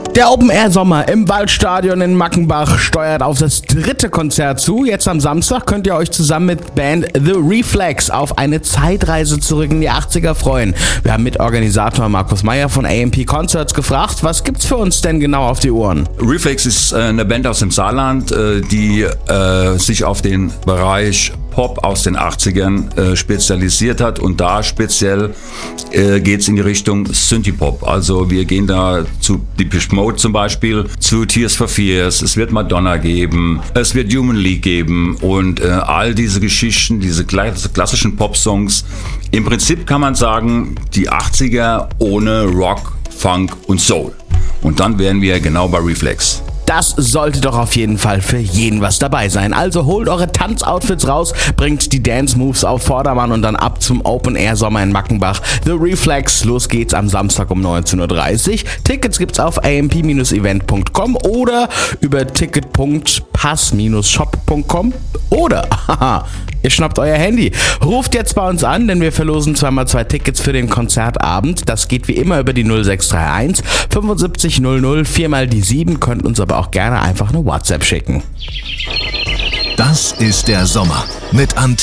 Der Open Air Sommer im Waldstadion in Mackenbach steuert auf das 3. Konzert zu. Jetzt am Samstag könnt ihr euch zusammen mit Band The Reflex auf eine Zeitreise zurück in die 80er freuen. Wir haben Mitorganisator Markus Meyer von AMP Concerts gefragt, was gibt's für uns denn genau auf die Ohren? Reflex ist eine Band aus dem Saarland, die sich auf den Bereich Pop aus den 80ern spezialisiert hat, und da speziell geht's in die Richtung Synthie-Pop. Also wir gehen da zu Depeche Mode zum Beispiel, zu Tears for Fears, es wird Madonna geben, es wird Human League geben und all diese Geschichten, diese klassischen Pop-Songs. Im Prinzip kann man sagen, die 80er ohne Rock, Funk und Soul. Und dann wären wir genau bei Reflex. Das sollte doch auf jeden Fall für jeden was dabei sein. Also holt eure Tanzoutfits raus, bringt die Dance-Moves auf Vordermann und dann ab zum Open-Air-Sommer in Mackenbach. The Reflex, los geht's am Samstag um 19.30 Uhr. Tickets gibt's auf amp-event.com oder über ticket.pass-shop.com oder, ihr schnappt euer Handy. Ruft jetzt bei uns an, denn wir verlosen 2x2 Tickets für den Konzertabend. Das geht wie immer über die 0631 75 00 4 die 7. Könnt uns aber auch gerne einfach eine WhatsApp schicken. Das ist der Sommer mit Antenne.